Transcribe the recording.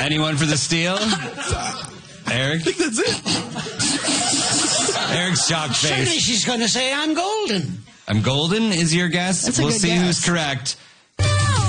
Anyone for the steal? Eric? I think that's it. Eric's shocked Surely face. she's going to say I'm golden. I'm golden is your guess? That's a We'll good see guess. who's correct.